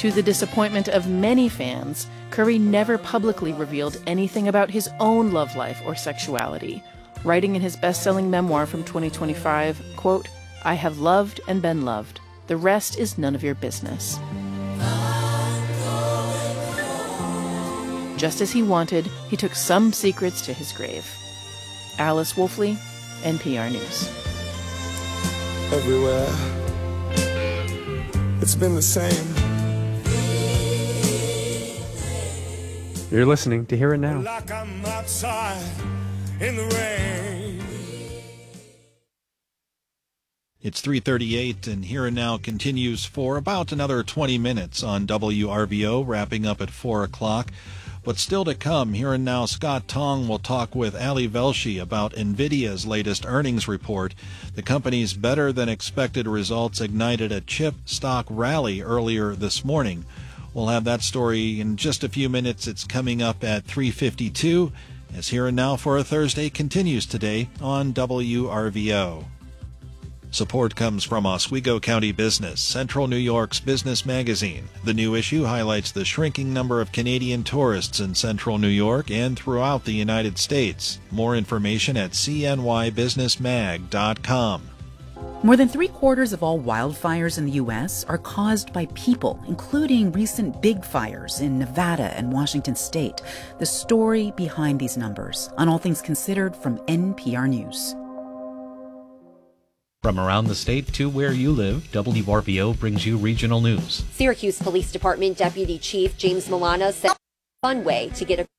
To the disappointment of many fans, Curry never publicly revealed anything about his own love life or sexuality, writing in his best-selling memoir from 2025, quote, "I have loved and been loved. The rest is none of your business." Just as he wanted, he took some secrets to his grave. Alice Wolfley, NPR News. Everywhere, it's been the same. You're listening to Hear It Now. Like I'm outside in the rain. It's 3:38, and Here and Now continues for about another 20 minutes on WRVO, wrapping up at 4 o'clock. But still to come, Here and Now, Scott Tong will talk with Ali Velshi about NVIDIA's latest earnings report. The company's better-than-expected results ignited a chip stock rally earlier this morning. We'll have that story in just a few minutes. It's coming up at 3:52, as Here and Now for a Thursday continues today on WRVO. Support comes from Oswego County Business, Central New York's business magazine. The new issue highlights the shrinking number of Canadian tourists in Central New York and throughout the United States. More information at cnybusinessmag.com. More than 3/4 of all wildfires in the U.S. are caused by people, including recent big fires in Nevada and Washington state. The story behind these numbers on All Things Considered from NPR News. From around the state to where you live, WRVO brings you regional news. Syracuse Police Department Deputy Chief James Milana said a fun way to get a